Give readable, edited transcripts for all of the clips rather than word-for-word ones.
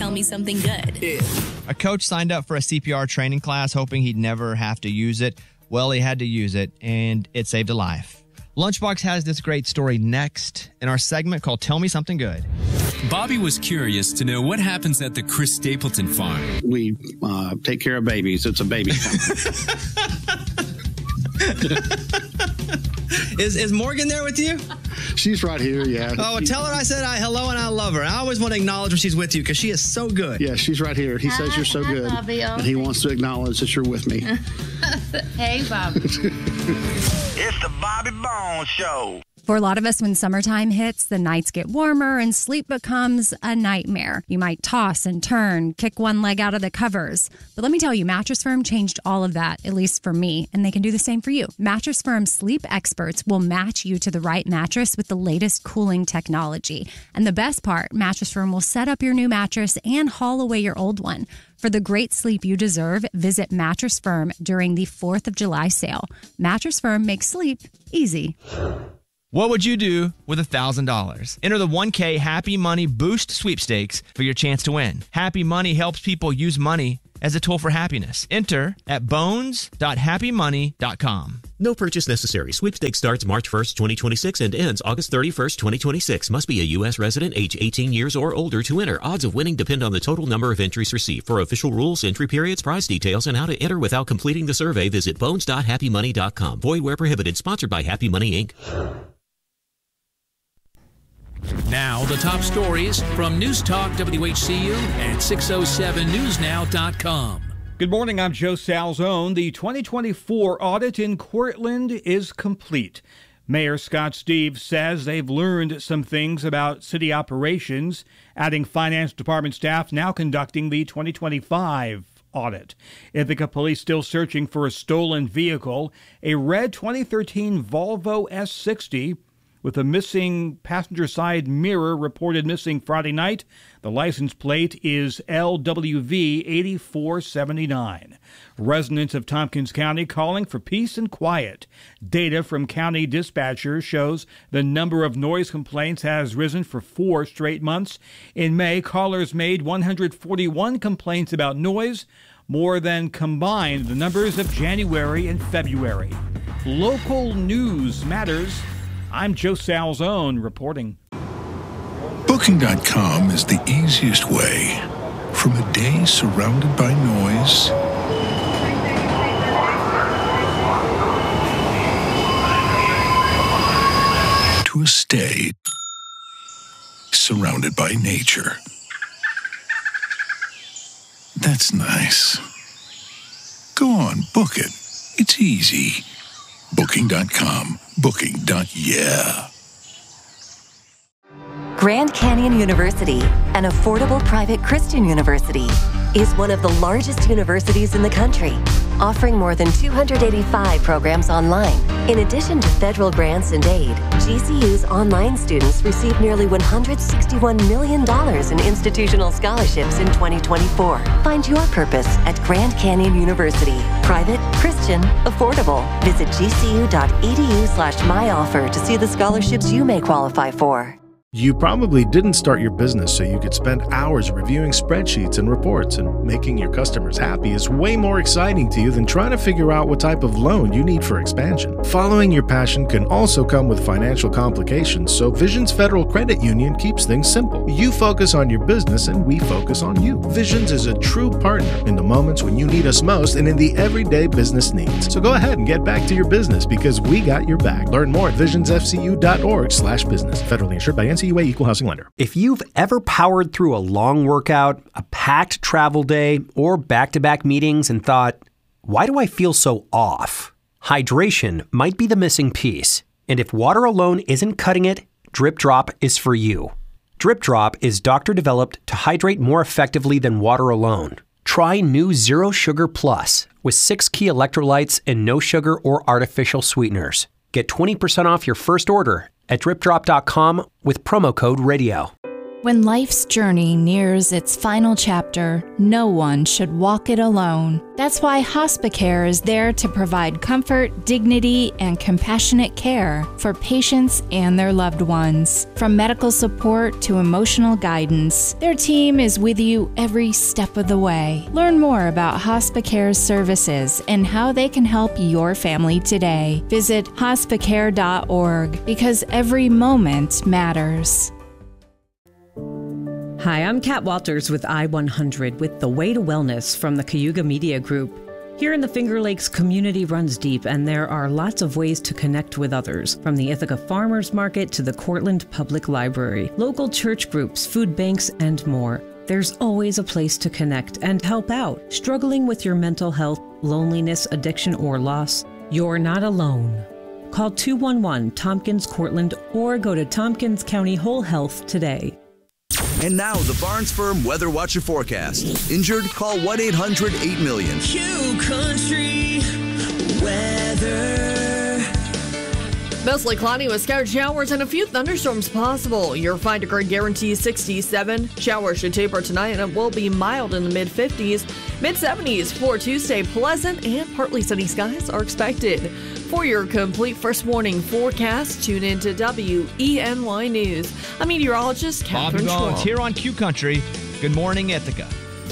Tell Me Something Good. A coach signed up for a CPR training class hoping he'd never have to use it. Well, he had to use it, and it saved a life. Lunchbox has this great story next in our segment called Tell Me Something Good. Bobby was curious to know what happens at the Chris Stapleton farm. We take care of babies. It's a baby farm. Is Morgan there with you? She's right here, yeah. Oh, tell her I said hello and I love her. I always want to acknowledge when she's with you because she is so good. Yeah, she's right here. He says you're so good. Bobby. Oh, and he wants to acknowledge that you're with me. Hey, Bobby. It's the Bobby Bones Show. For a lot of us, when summertime hits, the nights get warmer and sleep becomes a nightmare. You might toss and turn, kick one leg out of the covers. But let me tell you, Mattress Firm changed all of that, at least for me, and they can do the same for you. Mattress Firm sleep experts will match you to the right mattress with the latest cooling technology. And the best part, Mattress Firm will set up your new mattress and haul away your old one. For the great sleep you deserve, visit Mattress Firm during the 4th of July sale. Mattress Firm makes sleep easy. What would you do with $1,000? Enter the 1K Happy Money Boost sweepstakes for your chance to win. Happy Money helps people use money as a tool for happiness. Enter at bones.happymoney.com. No purchase necessary. Sweepstakes starts March 1st, 2026 and ends August 31st, 2026. Must be a U.S. resident, age 18 years or older to enter. Odds of winning depend on the total number of entries received. For official rules, entry periods, prize details, and how to enter without completing the survey, visit bones.happymoney.com. Void where prohibited. Sponsored by Happy Money, Inc. Now, the top stories from News Talk WHCU and 607newsnow.com. Good morning, I'm Joe Salzone. The 2024 audit in Cortland is complete. Mayor Scott Steves says they've learned some things about city operations, adding finance department staff now conducting the 2025 audit. Ithaca police still searching for a stolen vehicle, a red 2013 Volvo S60 with a missing passenger side mirror reported missing Friday night. The license plate is LWV 8479. Residents of Tompkins County calling for peace and quiet. Data from county dispatchers shows the number of noise complaints has risen for 4 straight months. In May, callers made 141 complaints about noise, more than combined the numbers of January and February. Local news matters. I'm Joe Salzone reporting. Booking.com is the easiest way from a day surrounded by noise to a stay surrounded by nature. That's nice. Go on, book it. It's easy. Booking.com. Booking.yeah. Grand Canyon University, an affordable private Christian university, is one of the largest universities in the country, offering more than 285 programs online. In addition to federal grants and aid, GCU's online students received nearly $161 million in institutional scholarships in 2024. Find your purpose at Grand Canyon University. Private, Christian, affordable. Visit gcu.edu/myoffer to see the scholarships you may qualify for. You probably didn't start your business so you could spend hours reviewing spreadsheets and reports, and making your customers happy is way more exciting to you than trying to figure out what type of loan you need for expansion. Following your passion can also come with financial complications, so Visions Federal Credit Union keeps things simple. You focus on your business and we focus on you. Visions is a true partner in the moments when you need us most and in the everyday business needs. So go ahead and get back to your business because we got your back. Learn more at visionsfcu.org/business. Federally insured by NCUA Equal Housing Lender. If you've ever powered through a long workout, a packed travel day, or back-to-back meetings and thought, why do I feel so off? Hydration might be the missing piece. And if water alone isn't cutting it, Drip Drop is for you. Drip Drop is doctor-developed to hydrate more effectively than water alone. Try new Zero Sugar Plus with 6 key electrolytes and no sugar or artificial sweeteners. Get 20% off your first order at dripdrop.com with promo code radio. When life's journey nears its final chapter, no one should walk it alone. That's why Hospicare is there to provide comfort, dignity, and compassionate care for patients and their loved ones. From medical support to emotional guidance, their team is with you every step of the way. Learn more about Hospicare's services and how they can help your family today. Visit hospicare.org because every moment matters. Hi, I'm Kat Walters with I-100 with The Way to Wellness from the Cayuga Media Group. Here in the Finger Lakes, community runs deep, and there are lots of ways to connect with others, from the Ithaca Farmers Market to the Cortland Public Library, local church groups, food banks, and more. There's always a place to connect and help out. Struggling with your mental health, loneliness, addiction, or loss? You're not alone. Call 211-TOMPKINS-CORTLAND or go to Tompkins County Whole Health today. And now, the Barnes Firm Weather Watcher forecast. Injured? Call 1-800-8-million. Q Country Weather. Mostly cloudy with scattered showers and a few thunderstorms possible. Your 5-degree guarantee is 67. Showers should taper tonight and it will be mild in the mid-50s. Mid-70s for Tuesday. Pleasant and partly sunny skies are expected. For your complete first warning forecast, tune in to WENY News. I'm meteorologist Catherine Bobby Bones Schwab. here on Q Country. Good morning, Ithaca.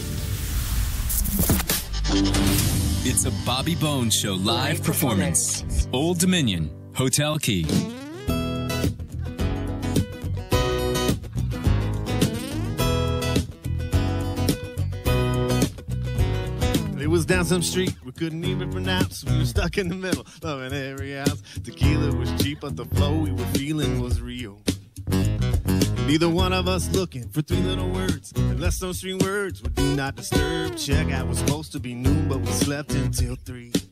It's a Bobby Bones Show live performance. Old Dominion, Hotel Key. It was down some street we couldn't even pronounce. We were stuck in the middle, loving every ounce. Tequila was cheap, but the flow we were feeling was real. Neither one of us looking for 3 little words, unless those 3 words were do not disturb. Check out was supposed to be noon, but we slept until 3.